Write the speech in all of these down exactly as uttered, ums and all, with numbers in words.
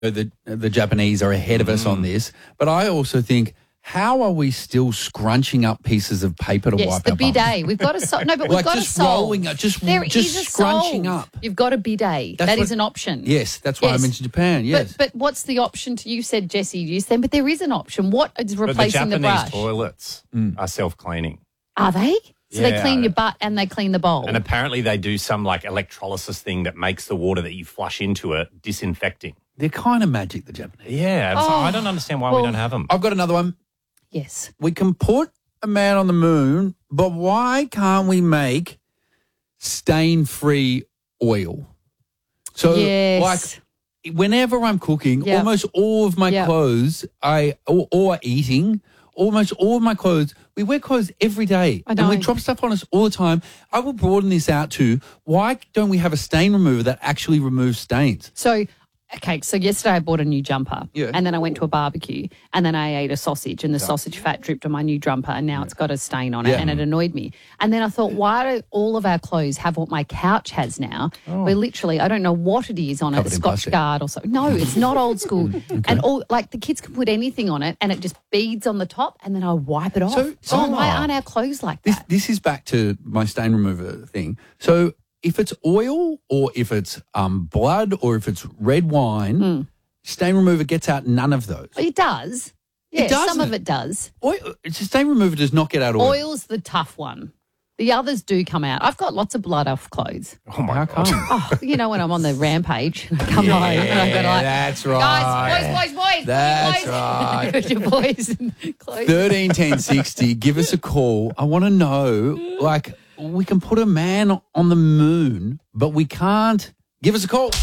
the the Japanese are ahead of us on this, but I also think, how are we still scrunching up pieces of paper to yes, wipe the our bums? bidet. We've got to solve. No, but we've Like got just to solve. rolling up, just- there just is a scrunching solve. up. You've got a bidet. That's That what- is an option. Yes, that's why Yes. I mentioned Japan. Yes, But, but what's the option to you? Said Jesse, you said, but there is an option. What is But the replacing the, Japanese brush? toilets Mm. are self-cleaning. Are they? So they Yeah. clean your butt and they clean the bowl. And apparently they do some like electrolysis thing that makes the water that you flush into it disinfecting. they're kind of magic, the Japanese. Yeah. so Oh, I don't understand why well- we don't have them. I've got another one. yes. We can put a man on the moon, but why can't we make stain-free oil? So, Yes. like, whenever I'm cooking, Yep. almost all of my Yep. clothes, I or, or eating, almost all of my clothes, we wear clothes every day. I And we know. drop stuff on us all the time. I will broaden this out to, why don't we have a stain remover that actually removes stains? So, okay, so yesterday I bought a new jumper. Yeah. And then I went to a barbecue and then I ate a sausage and the sausage fat dripped on my new jumper and now it's got a stain on it Yeah. and it annoyed me. And then I thought, why do all of our clothes have what my couch has now? Where literally, I don't know what it is on Covered it, in Scotch plastic. Guard or so. No, it's not old school. And all like the kids can put anything on it and it just beads on the top and then I wipe it off. So- So, so- why aren't our clothes like This that? this is back to my stain remover thing. So if it's oil or if it's um, blood or if it's red wine, Hmm. stain remover gets out none of those. It does. Yeah, some doesn't. of it does. Oil, it's a stain remover does not get out oil. Oil's the tough one. The others do come out. I've got lots of blood off clothes. Oh, my How God. come? Oh, you know when I'm on the rampage, and I come home and I've got like, that's right. guys, boys, boys, boys, That's boys. right. Got your boys and clothes. thirteen ten sixty, give us a call. I want to know, like, we can put a man on the moon, but we can't. Give us a call.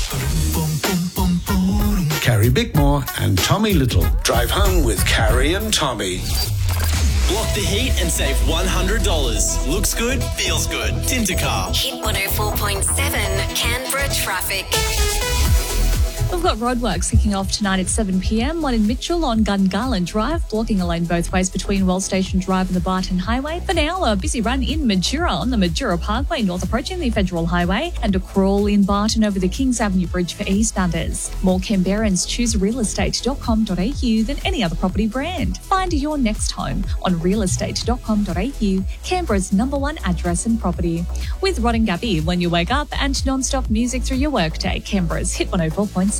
Carrie Bickmore and Tommy Little drive home with Carrie and Tommy. Block the heat and save one hundred dollars. Looks good, feels good. Tintercar. Hit one oh four point seven Canberra traffic. We've got roadworks kicking off tonight at seven p.m. One in Mitchell on Gungahlin Drive, blocking a lane both ways between Wells Station Drive and the Barton Highway. For now, a busy run in Majura on the Majura Parkway, north approaching the Federal Highway, and a crawl in Barton over the Kings Avenue Bridge for eastbounders. More Canberrans choose real estate dot com dot a u than any other property brand. Find your next home on real estate dot com dot a u, Canberra's number one address and property. With Rod and Gabby, when you wake up, and non-stop music through your workday, Canberra's Hit one oh four point seven.